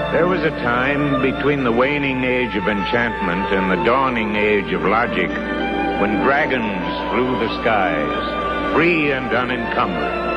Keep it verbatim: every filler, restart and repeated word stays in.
There was a time between the waning age of enchantment and the dawning age of logic when dragons flew the skies, free and unencumbered.